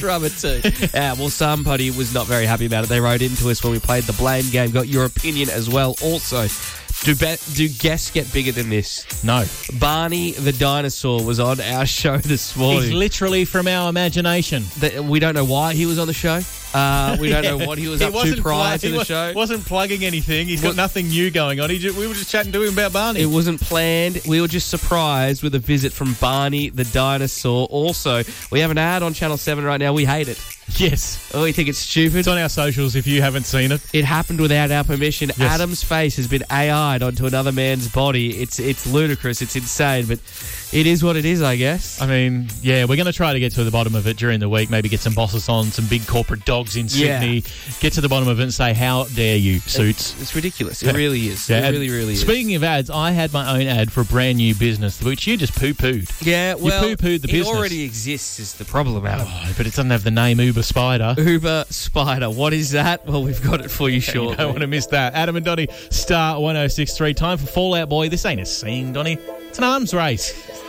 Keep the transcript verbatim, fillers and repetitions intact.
drummer too. Yeah, well, somebody was not very happy about it. They wrote into us when we played the blame game, got your opinion as well. Also, do be- do guests get bigger than this? No. Barney the dinosaur was on our show this morning. He's literally from our imagination. The, we don't know why he was on the show. Uh, we don't know what he was he up to prior pl- to the he was, show. wasn't plugging anything. He's got What? nothing new going on. He just, we were just chatting to him about Barney. It wasn't planned. We were just surprised with a visit from Barney the dinosaur. Also, we have an ad on Channel seven right now. We hate it. Yes. Oh, we think it's stupid. It's on our socials if you haven't seen it. It happened without our permission. Yes. Adam's face has been A I'd onto another man's body. It's it's ludicrous. It's insane, but it is what it is, I guess. I mean, yeah, we're going to try to get to the bottom of it during the week. Maybe get some bosses on, some big corporate dogs in Yeah. Sydney. Get to the bottom of it and say, how dare you, Suits. It's, it's ridiculous. It really is. Yeah, it really, really is. Speaking of ads, I had my own ad for a brand new business, which you just poo-pooed. Yeah, well, you poo-pooed the it business. already exists is the problem, Adam. Oh, but it doesn't have the name Uber Spider. Uber Spider. What is that? Well, we've got it for you You shortly. don't want to miss that. Adam and Donnie, Star one oh six point three. Time for Fallout Boy. This ain't a scene, Donnie. It's an arms race.